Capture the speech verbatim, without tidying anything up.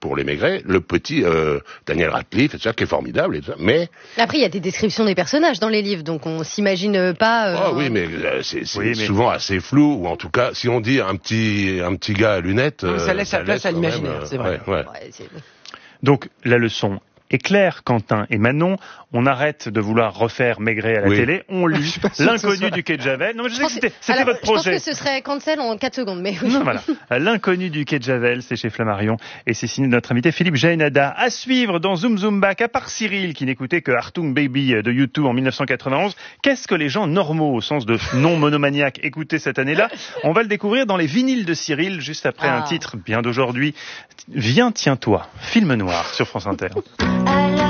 pour les Maigret, le petit euh, Daniel Radcliffe, et cetera, qui est formidable, et cetera, mais... Après, il y a des descriptions des personnages dans les livres, donc on s'imagine pas... Euh... Ah oui, mais euh, c'est, c'est oui, mais... souvent assez flou, ou en tout cas, si on dit un petit, un petit gars à lunettes... Non, ça euh, laisse ça la place laisse à quand même, l'imaginaire, euh, c'est vrai. Ouais, ouais. Ouais, c'est... Donc, la leçon est claire, Quentin et Manon, on arrête de vouloir refaire Maigret à la oui. télé, on lit L'inconnu soit... du quai de Javel. Non, mais je, je sais que c'était, c'était alors, votre projet. Je pense que ce serait cancel en quatre secondes, mais oui. Non, voilà. L'inconnu du quai de Javel, c'est chez Flammarion, et c'est signé de notre invité Philippe Jaénada. À suivre dans Zoom Zoom Back, à part Cyril, qui n'écoutait que Hartung Baby de U deux en dix-neuf cent quatre-vingt-onze, qu'est-ce que les gens normaux, au sens de non monomaniaques, écoutaient cette année-là? On va le découvrir dans les vinyles de Cyril, juste après ah. un titre bien d'aujourd'hui. Viens, tiens-toi, film noir sur France Inter.